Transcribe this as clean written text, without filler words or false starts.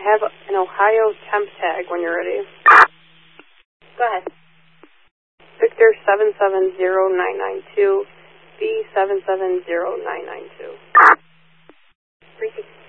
I have an Ohio temp tag when you're ready. Go ahead. Victor 770992, B 770992. 360.